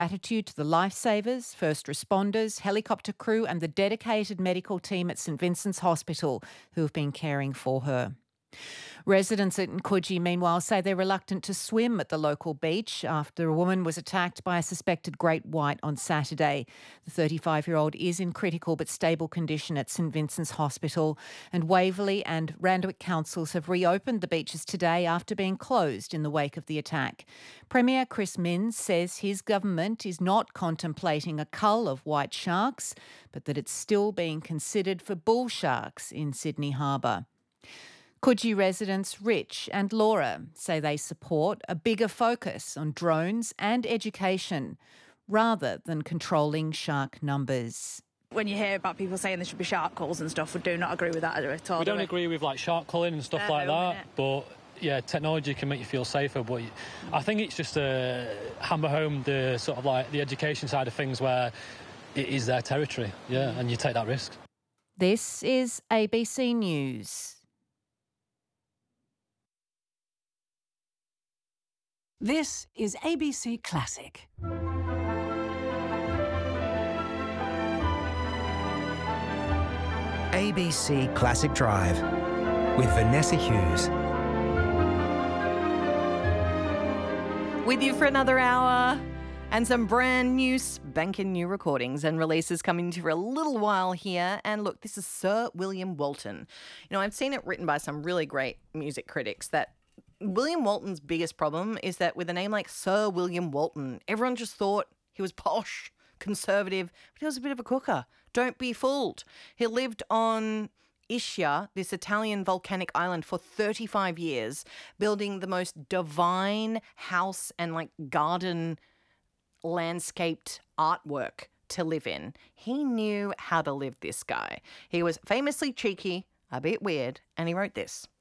Gratitude to the lifesavers, first responders, helicopter crew, and the dedicated medical team at St Vincent's Hospital who have been caring for her. Residents at Coogee, meanwhile, say they're reluctant to swim at the local beach after a woman was attacked by a suspected great white on Saturday. The 35-year-old is in critical but stable condition at St Vincent's Hospital, and Waverley and Randwick councils have reopened the beaches today after being closed in the wake of the attack. Premier Chris Minns says his government is not contemplating a cull of white sharks, but that it's still being considered for bull sharks in Sydney Harbour. Coogee residents Rich and Laura say they support a bigger focus on drones and education rather than controlling shark numbers. When you hear about people saying there should be shark calls and stuff, we do not agree with that at all. We don't agree with like shark culling and stuff like that, but yeah, technology can make you feel safer, but I think it's just to hammer home the sort of like the education side of things where it is their territory, and you take that risk. This is ABC News. This is ABC Classic. ABC Classic Drive with Vanessa Hughes. With you for another hour and some brand new spanking new recordings and releases coming to you for a little while here. And look, this is Sir William Walton. You know, I've seen it written by some really great music critics that William Walton's biggest problem is that with a name like Sir William Walton, everyone just thought he was posh, conservative, but he was a bit of a cooker. Don't be fooled. He lived on Ischia, this Italian volcanic island, for 35 years, building the most divine house and like garden landscaped artwork to live in. He knew how to live, this guy. He was famously cheeky, a bit weird, and he wrote this.